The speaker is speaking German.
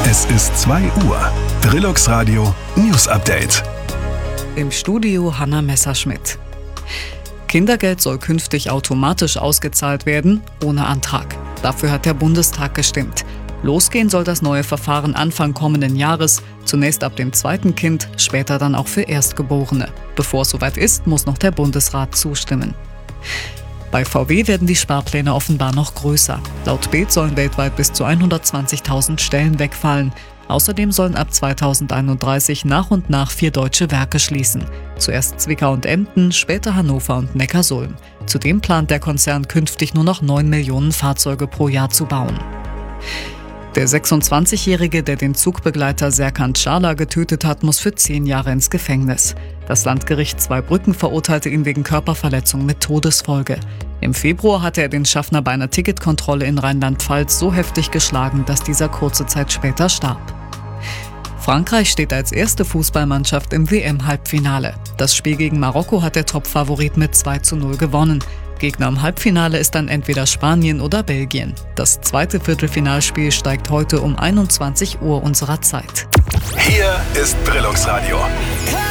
Es ist 2 Uhr. Trilux Radio News Update. Im Studio Hanna Messerschmidt. Kindergeld soll künftig automatisch ausgezahlt werden, ohne Antrag. Dafür hat der Bundestag gestimmt. Losgehen soll das neue Verfahren Anfang kommenden Jahres, zunächst ab dem zweiten Kind, später dann auch für Erstgeborene. Bevor es soweit ist, muss noch der Bundesrat zustimmen. Bei VW werden die Sparpläne offenbar noch größer. Laut Bild sollen weltweit bis zu 120.000 Stellen wegfallen. Außerdem sollen ab 2031 nach und nach 4 deutsche Werke schließen. Zuerst Zwickau und Emden, später Hannover und Neckarsulm. Zudem plant der Konzern künftig nur noch 9 Millionen Fahrzeuge pro Jahr zu bauen. Der 26-Jährige, der den Zugbegleiter Serkan Çağlar getötet hat, muss für 10 Jahre ins Gefängnis. Das Landgericht Zweibrücken verurteilte ihn wegen Körperverletzung mit Todesfolge. Im Februar hatte er den Schaffner bei einer Ticketkontrolle in Rheinland-Pfalz so heftig geschlagen, dass dieser kurze Zeit später starb. Frankreich steht als erste Fußballmannschaft im WM-Halbfinale. Das Spiel gegen Marokko hat der Topfavorit mit 2:0 gewonnen. Gegner im Halbfinale ist dann entweder Spanien oder Belgien. Das zweite Viertelfinalspiel steigt heute um 21 Uhr unserer Zeit. Hier ist Trilux Radio.